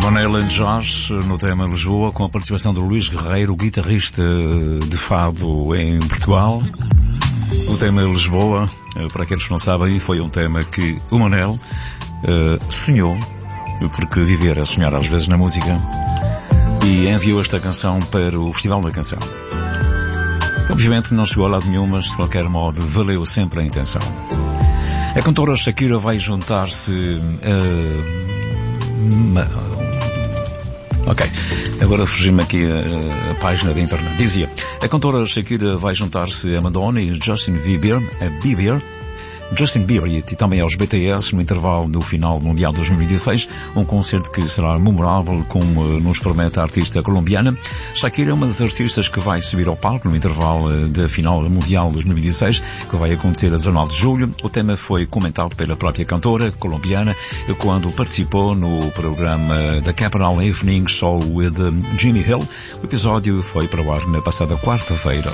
Manel and Josh no tema Lisboa, com a participação do Luís Guerreiro, guitarrista de fado em Portugal. O tema Lisboa, para aqueles que não sabem, foi um tema que o Manel sonhou, porque viver é sonhar às vezes na música, e enviou esta canção para o Festival da Canção. Obviamente não chegou a lado nenhum, mas de qualquer modo valeu sempre a intenção. A cantora Shakira vai juntar-se Ok, agora fugiu-me aqui a página da internet. Dizia, a cantora Shakira vai juntar-se a Madonna e Justin Bieber, e também aos BTS no intervalo do final do Mundial 2016, um concerto que será memorável, como nos promete a artista colombiana. Shakira é uma das artistas que vai subir ao palco no intervalo da final do Mundial 2016, que vai acontecer a 19 de julho. O tema foi comentado pela própria cantora colombiana quando participou no programa The Capital Evening Show with Jimmy Hill. O episódio foi para o ar na passada quarta-feira.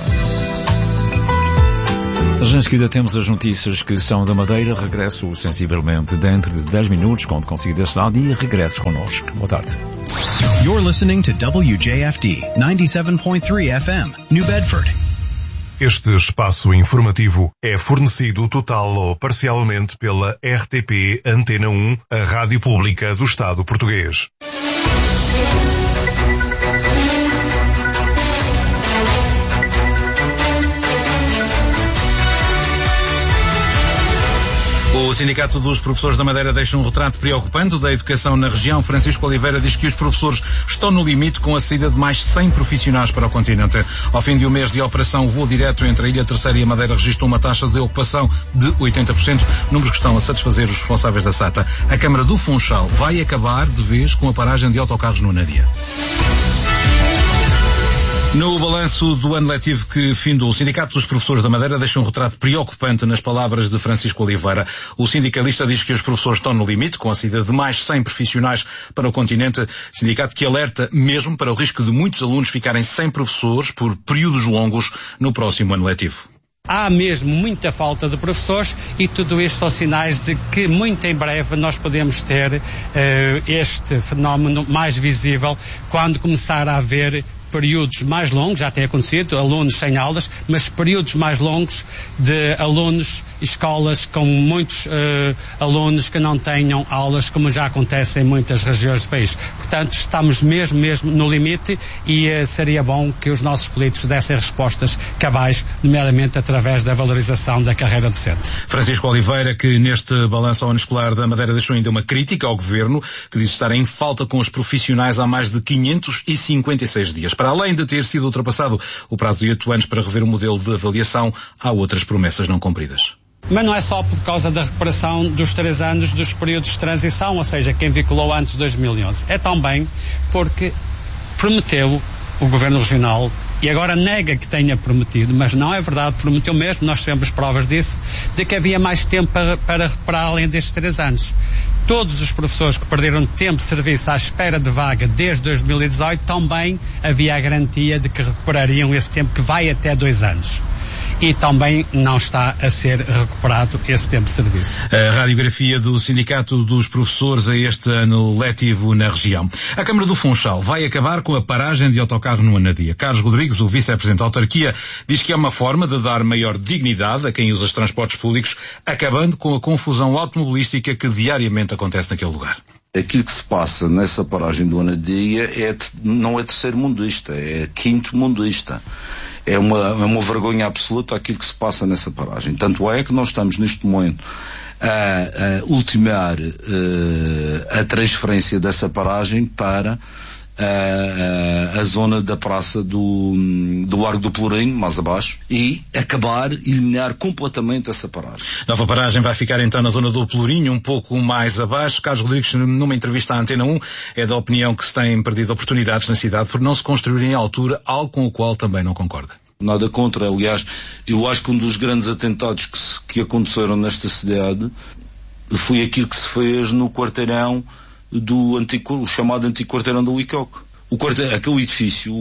Já em seguida temos as notícias que são da Madeira. Regresso sensivelmente dentro de 10 minutos, quando conseguir desse lado, e regresso connosco. Boa tarde. You're listening to WJFD 97.3 FM, New Bedford. Este espaço informativo é fornecido total ou parcialmente pela RTP Antena 1, a rádio pública do Estado português. O Sindicato dos Professores da Madeira deixa um retrato preocupante da educação na região. Francisco Oliveira diz que os professores estão no limite com a saída de mais 100 profissionais para o continente. Ao fim de um mês de operação Voo Direto entre a Ilha Terceira e a Madeira registrou uma taxa de ocupação de 80%, números que estão a satisfazer os responsáveis da SATA. A Câmara do Funchal vai acabar de vez com a paragem de autocarros no Anadia. No balanço do ano letivo que findou, o Sindicato dos Professores da Madeira deixa um retrato preocupante nas palavras de Francisco Oliveira. O sindicalista diz que os professores estão no limite, com a saída de mais 100 profissionais para o continente, sindicato que alerta mesmo para o risco de muitos alunos ficarem sem professores por períodos longos no próximo ano letivo. Há mesmo muita falta de professores e tudo isto são sinais de que muito em breve nós podemos ter este fenómeno mais visível quando começar a haver períodos mais longos, já tem acontecido, alunos sem aulas, mas períodos mais longos de alunos, escolas com muitos alunos que não tenham aulas, como já acontece em muitas regiões do país. Portanto, estamos mesmo no limite e seria bom que os nossos políticos dessem respostas cabais, nomeadamente através da valorização da carreira docente. Francisco Oliveira, que neste balanço ao ano escolar da Madeira deixou ainda uma crítica ao Governo, que diz estar em falta com os profissionais há mais de 556 dias. Para além de ter sido ultrapassado o prazo de 8 anos para rever o modelo de avaliação, há outras promessas não cumpridas. Mas não é só por causa da recuperação dos 3 anos dos períodos de transição, ou seja, quem vinculou antes de 2011. É também porque prometeu o Governo Regional, e agora nega que tenha prometido, mas não é verdade, prometeu mesmo, nós tivemos provas disso, de que havia mais tempo para recuperar além destes 3 anos. Todos os professores que perderam tempo de serviço à espera de vaga desde 2018 também havia a garantia de que recuperariam esse tempo, que vai até 2 anos. E também não está a ser recuperado esse tempo de serviço. A radiografia do Sindicato dos Professores a este ano letivo na região. A Câmara do Funchal vai acabar com a paragem de autocarro no Anadia. Carlos Rodrigues, o vice-presidente da autarquia, diz que é uma forma de dar maior dignidade a quem usa os transportes públicos, acabando com a confusão automobilística que diariamente acontece naquele lugar. Aquilo que se passa nessa paragem do Anadia não é terceiro mundista, é quinto mundista. É uma vergonha absoluta aquilo que se passa nessa paragem. Tanto é que nós estamos neste momento a ultimar a transferência dessa paragem para a zona da praça do Largo do Pelourinho, mais abaixo, e eliminar completamente essa paragem. Nova paragem vai ficar então na zona do Pelourinho, um pouco mais abaixo. Carlos Rodrigues, numa entrevista à Antena 1, é da opinião que se têm perdido oportunidades na cidade por não se construírem à altura, algo com o qual também não concorda. Nada contra, aliás, eu acho que um dos grandes atentados que aconteceram nesta cidade foi aquilo que se fez no quarteirão do antigo, o chamado antigo quarteirão do ICOC. Aquele edifício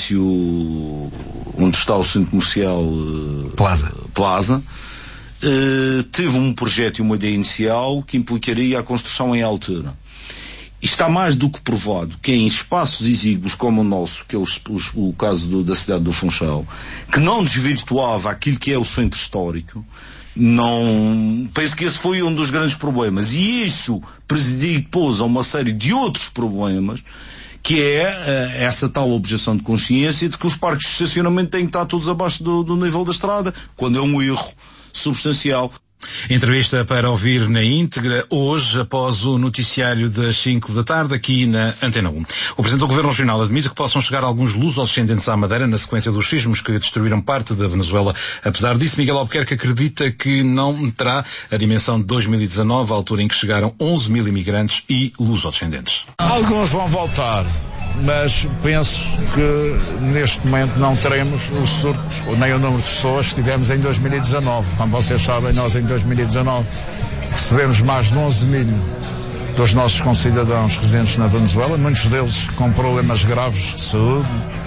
onde está o centro comercial Plaza, teve um projeto e uma ideia inicial que implicaria a construção em altura. está mais do que provado que em espaços exíguos como o nosso, que é o caso da cidade do Funchal, que não desvirtuava aquilo que é o centro histórico, penso que esse foi um dos grandes problemas. E isso presidiu depois a uma série de outros problemas, que é essa tal objeção de consciência de que os parques de estacionamento têm que estar todos abaixo do nível da estrada, quando é um erro substancial. Entrevista para ouvir na íntegra hoje, após o noticiário das 5 da tarde, aqui na Antena 1. O Presidente do Governo Regional admite que possam chegar alguns lusodescendentes à Madeira na sequência dos sismos que destruíram parte da Venezuela. Apesar disso, Miguel Albuquerque acredita que não terá a dimensão de 2019, a altura em que chegaram 11 mil imigrantes e lusodescendentes. Alguns vão voltar, mas penso que neste momento não teremos o surto, nem o número de pessoas que tivemos em 2019. Como vocês sabem, nós em 2019 recebemos mais de 11 mil dos nossos concidadãos residentes na Venezuela, muitos deles com problemas graves de saúde,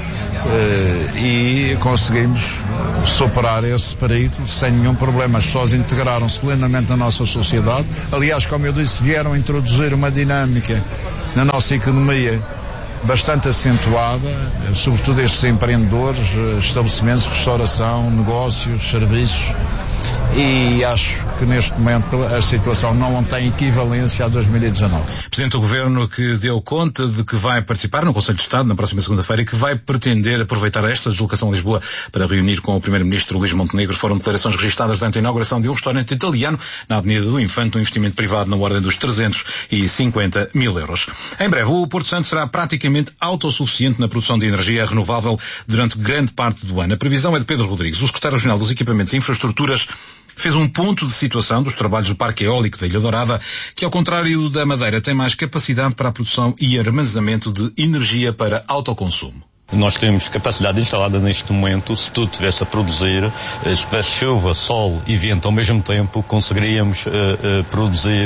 e conseguimos superar esse período sem nenhum problema. As pessoas integraram-se plenamente na nossa sociedade. Aliás, como eu disse, vieram introduzir uma dinâmica na nossa economia bastante acentuada, sobretudo estes empreendedores, estabelecimentos de restauração, negócios, serviços, e acho que neste momento a situação não tem equivalência a 2019. Presidente do Governo que deu conta de que vai participar no Conselho de Estado na próxima segunda-feira e que vai pretender aproveitar esta deslocação a Lisboa para reunir com o Primeiro-Ministro Luís Montenegro. Foram declarações registadas durante a inauguração de um restaurante italiano na Avenida do Infante, um investimento privado na ordem dos 350 mil euros. Em breve, o Porto Santo será praticamente autossuficiente na produção de energia renovável durante grande parte do ano. A previsão é de Pedro Rodrigues, o Secretário Regional dos Equipamentos e Infraestruturas. Fez um ponto de situação dos trabalhos do Parque Eólico da Ilha Dourada, que ao contrário da Madeira tem mais capacidade para a produção e armazenamento de energia para autoconsumo. Nós temos capacidade instalada neste momento, se tudo estivesse a produzir, se tivesse chuva, sol e vento ao mesmo tempo, conseguiríamos produzir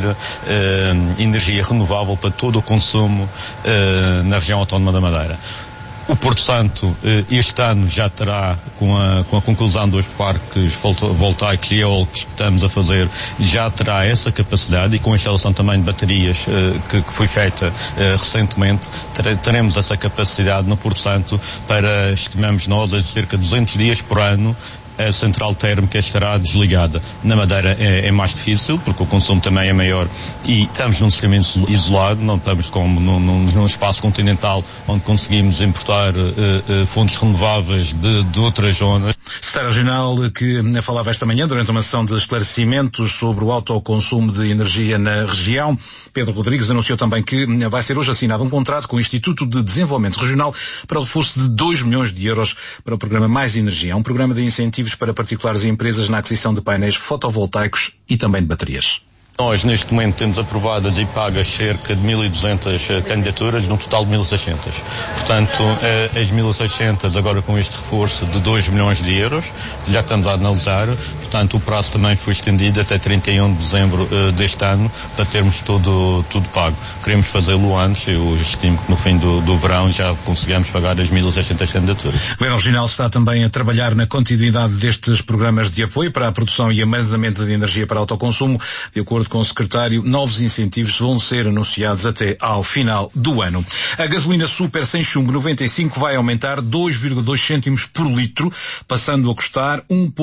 energia renovável para todo o consumo na região autónoma da Madeira. O Porto Santo este ano já terá, com a conclusão dos parques voltaicos e eólicos que estamos a fazer, já terá essa capacidade, e com a instalação também de baterias que foi feita recentemente, teremos essa capacidade no Porto Santo para, estimamos nós, a cerca de 200 dias por ano, a central térmica estará desligada. Na Madeira é mais difícil, porque o consumo também é maior e estamos num sistema isolado, não estamos como num espaço continental onde conseguimos importar fontes renováveis de outras zonas. Secretário Regional que falava esta manhã durante uma sessão de esclarecimentos sobre o autoconsumo de energia na região. Pedro Rodrigues anunciou também que vai ser hoje assinado um contrato com o Instituto de Desenvolvimento Regional para o reforço de 2 milhões de euros para o programa Mais Energia, um programa de incentivos para particulares e empresas na aquisição de painéis fotovoltaicos e também de baterias. Nós, neste momento, temos aprovadas e pagas cerca de 1.200 candidaturas, num total de 1.600. Portanto, as 1.600, agora com este reforço de 2 milhões de euros, já estamos a analisar. Portanto, o prazo também foi estendido até 31 de dezembro deste ano, para termos tudo pago. Queremos fazê-lo antes, eu estimo que no fim do verão já conseguimos pagar as 1.600 candidaturas. O Governo Regional está também a trabalhar na continuidade destes programas de apoio para a produção e armazenamento de energia para autoconsumo. De acordo com o secretário, novos incentivos vão ser anunciados até ao final do ano. A gasolina super sem chumbo 95 vai aumentar 2,2 cêntimos por litro, passando a custar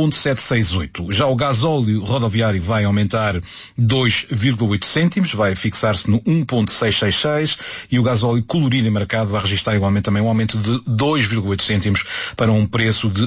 1,768. Já o gasóleo rodoviário vai aumentar 2,8 cêntimos, vai fixar-se no 1,666, e o gasóleo colorido em mercado vai registrar igualmente também um aumento de 2,8 cêntimos para um preço de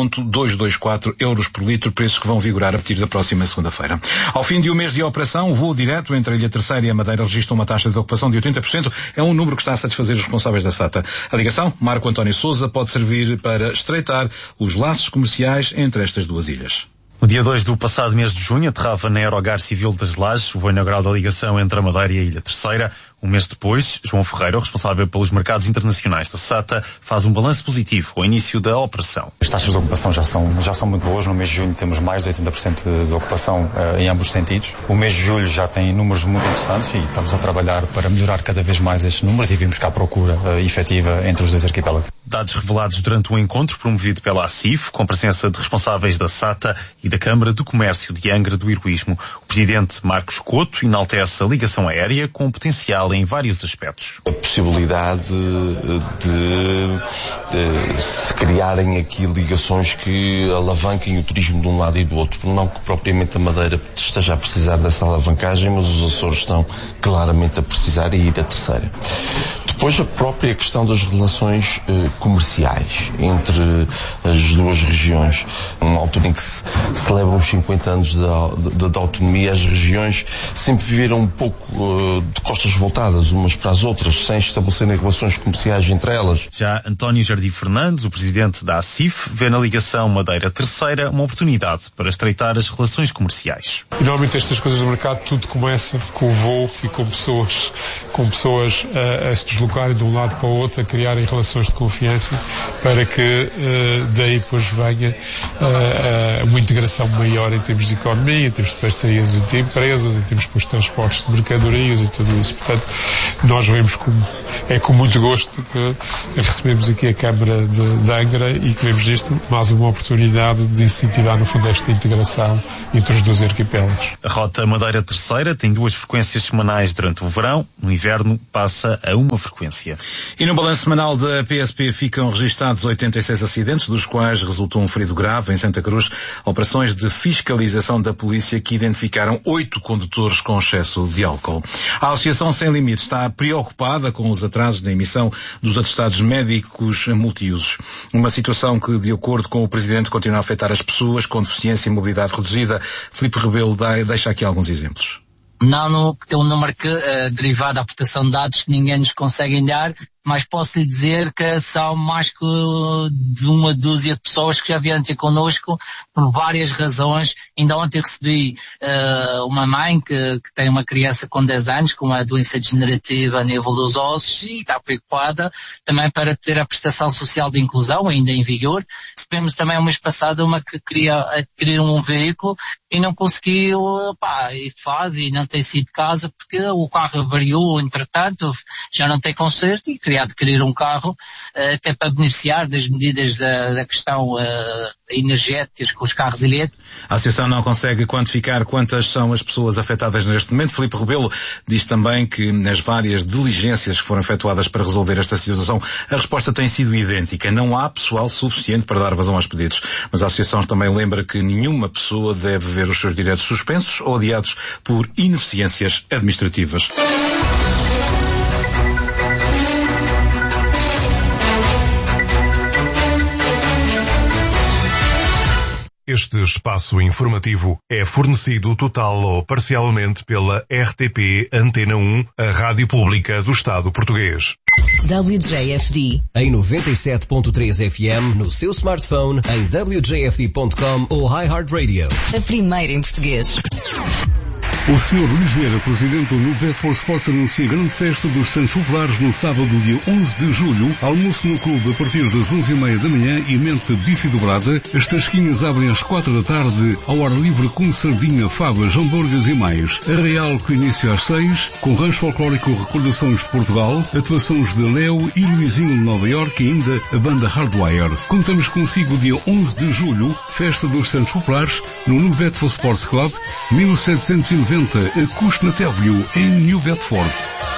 1,224 euros por litro, preços que vão vigorar a partir da próxima segunda-feira. Ao fim de um mês de operação, o voo direto entre a Ilha Terceira e a Madeira registra uma taxa de ocupação de 80%. É um número que está a satisfazer os responsáveis da SATA. A ligação, Marco António Sousa, pode servir para estreitar os laços comerciais entre estas duas ilhas. No dia 2 do passado mês de junho, aterrava na Aerogar Civil das Lajes o voo inaugural da ligação entre a Madeira e a Ilha Terceira. Um mês depois, João Ferreira, o responsável pelos mercados internacionais da SATA, faz um balanço positivo ao início da operação. As taxas de ocupação já são muito boas. No mês de junho temos mais de 80% de ocupação em ambos os sentidos. O mês de julho já tem números muito interessantes e estamos a trabalhar para melhorar cada vez mais estes números e vimos cá a procura efetiva entre os dois arquipélagos. Dados revelados durante um encontro promovido pela ACIF, com presença de responsáveis da SATA e da Câmara de Comércio de Angra do Heroísmo. O presidente Marcos Couto enaltece a ligação aérea com potencial fundamental em vários aspectos. A possibilidade de se criarem aqui ligações que alavanquem o turismo de um lado e do outro. Não que propriamente a Madeira esteja a precisar dessa alavancagem, mas os Açores estão claramente a precisar e ir a terceira. Depois a própria questão das relações comerciais entre as duas regiões. Numa altura em que se celebram os 50 anos da autonomia, as regiões sempre viveram um pouco de costas voltadas umas para as outras, sem estabelecerem relações comerciais entre elas. Já António Jardim Fernandes, o presidente da ACIF, vê na ligação Madeira Terceira uma oportunidade para estreitar as relações comerciais. E normalmente estas coisas do mercado, tudo começa com o voo e com pessoas a se deslocarem de um lado para o outro, a criarem relações de confiança, para que daí depois venha uma integração maior em termos de economia, em termos de parcerias entre empresas, em termos de transportes de mercadorias e tudo isso. Portanto, nós vemos com muito gosto que recebemos aqui a Câmara de Angra e que vemos isto mais uma oportunidade de incentivar, no fundo, esta integração entre os dois arquipélagos. A Rota Madeira Terceira tem 2 frequências semanais durante o verão, no inverno passa a 1 frequência. E no balanço semanal da PSP ficam registados 86 acidentes, dos quais resultou um ferido grave em Santa Cruz, operações de fiscalização da polícia que identificaram 8 condutores com excesso de álcool. A Associação Sem Limites está preocupada com os atrasos na emissão dos atestados médicos multiusos. Uma situação que, de acordo com o Presidente, continua a afetar as pessoas com deficiência e mobilidade reduzida. Filipe Rebelo deixa aqui alguns exemplos. Não, porque é um número derivado da proteção de dados que ninguém nos consegue dar, mas posso lhe dizer que são mais que de 1 dúzia de pessoas que já vieram ter connosco por várias razões. Ainda ontem recebi uma mãe que tem uma criança com 10 anos com uma doença degenerativa a nível dos ossos e está preocupada também para ter a prestação social de inclusão ainda em vigor. Recebemos também o mês passado uma que queria adquirir um veículo e não conseguiu, e não tem sido de casa porque o carro variou, entretanto, já não tem conserto e queria adquirir um carro até para beneficiar das medidas da questão energéticas com os carros elétricos. A Associação não consegue quantificar quantas são as pessoas afetadas neste momento. Filipe Rebelo diz também que nas várias diligências que foram efetuadas para resolver esta situação, a resposta tem sido idêntica. Não há pessoal suficiente para dar vazão aos pedidos. Mas a Associação também lembra que nenhuma pessoa deve ver os seus direitos suspensos ou adiados por ineficiências administrativas. Este espaço informativo é fornecido total ou parcialmente pela RTP Antena 1, a rádio pública do Estado português. WJFD em 97.3 FM no seu smartphone, em wjfd.com ou iHeartRadio. A primeira em português. O Sr. Luís Vieira, presidente do New Bedford Sports, anuncia a grande festa dos Santos Populares no sábado, dia 11 de julho. Almoço no clube a partir das 11h30 da manhã e mente bife dobrada. As tasquinhas abrem às 4 da tarde, ao ar livre com sardinha, favas, hambúrgueres e mais. A Real que inicia às 6, com rancho folclórico Recordações de Portugal, atuações de Léo e Luizinho de Nova Iorque e ainda a banda Hardwire. Contamos consigo dia 11 de julho, festa dos Santos Populares, no New Bedford Sports Club, 1790, a Cushnet Avenue, em New Bedford.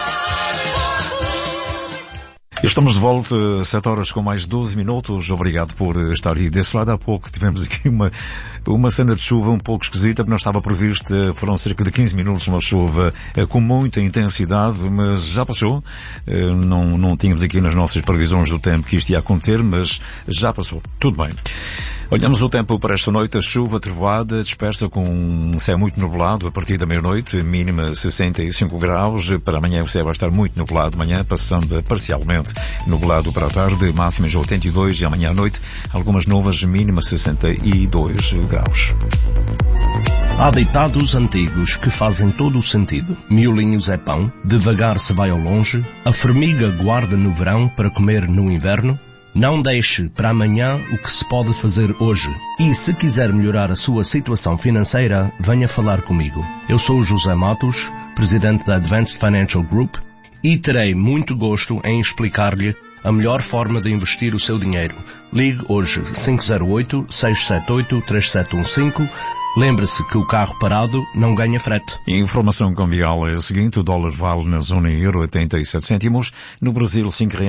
Estamos de volta, 7 horas com mais 12 minutos. Obrigado por estar aí desse lado. Há pouco tivemos aqui uma cena de chuva um pouco esquisita, porque não estava prevista. Foram cerca de 15 minutos uma chuva com muita intensidade, mas já passou. Não tínhamos aqui nas nossas previsões do tempo que isto ia acontecer, mas já passou. Tudo bem. Olhamos o tempo para esta noite. A chuva, trovoada, dispersa com um céu muito nublado a partir da meia-noite, mínima 65 graus. Para amanhã o céu vai estar muito nublado de manhã, passando a parcialmente nublado para a tarde, máximas 82 e amanhã à noite algumas nuvens, mínima 62 graus. Há ditados antigos que fazem todo o sentido. Miolinhos é pão, devagar se vai ao longe, a formiga guarda no verão para comer no inverno. Não deixe para amanhã o que se pode fazer hoje. E se quiser melhorar a sua situação financeira, venha falar comigo. Eu sou o José Matos, presidente da Advanced Financial Group, e terei muito gosto em explicar-lhe a melhor forma de investir o seu dinheiro. Ligue hoje 508-678-3715 Lembre-se que o carro parado não ganha frete. Informação cambial é a seguinte: o dólar vale na zona euro 87 cêntimos, no Brasil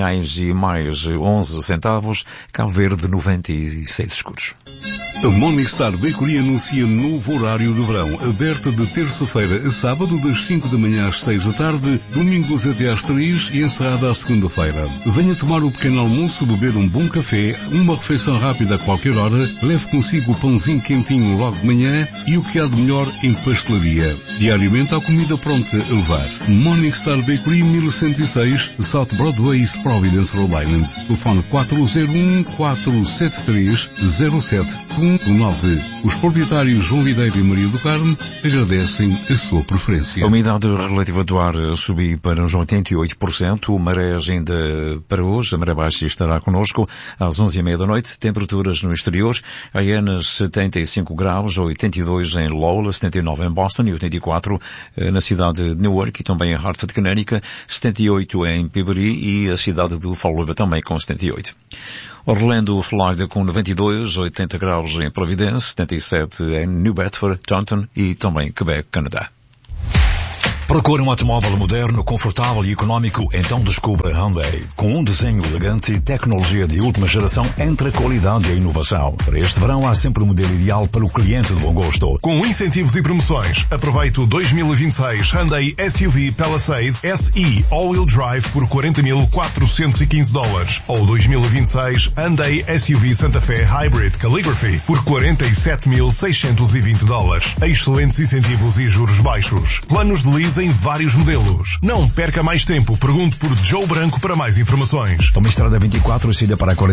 R$5,11, Cabo Verde 96 escuros. A Morningstar Bakery anuncia novo horário de verão, aberta de terça-feira a sábado das 5 da manhã às 6 da tarde, domingos até às 3 e encerrada à segunda-feira. Venha tomar o pequeno almoço, beber um bom café, uma refeição rápida a qualquer hora, leve consigo o pãozinho quentinho logo de manhã e o que há de melhor em pastelaria. Diariamente há comida pronta a levar. Morningstar Bakery 1106, South Broadway, East Providence, Rhode Island. Telefone 401-473-0719. Os proprietários João Videira e Maria do Carmo agradecem a sua preferência. A umidade relativa do ar subiu para uns 88%. Marés ainda para hoje. A maré baixa estará connosco às 11h30 da noite. Temperaturas no exterior. Haianas 75 graus, 82 em Lowell, 79 em Boston e 84 na cidade de Newark e também em Hartford, Connecticut, 78 em Peabody e a cidade do Fall River também com 78. Orlando, Flórida com 92, 80 graus em Providence, 77 em New Bedford, Taunton e também Quebec, Canadá. Procura um automóvel moderno, confortável e económico? Então descubra Hyundai. Com um desenho elegante e tecnologia de última geração, entre a qualidade e a inovação. Para este verão há sempre o modelo ideal para o cliente de bom gosto. Com incentivos e promoções, aproveite o 2026 Hyundai SUV Palisade SE All-Wheel Drive por $40.415 ou 2026 Hyundai SUV Santa Fe Hybrid Calligraphy por $47.620. Excelentes incentivos e juros baixos. Planos de lease em vários modelos. Não perca mais tempo. Pergunte por Joe Branco para mais informações. Toma Estrada 24, saída para a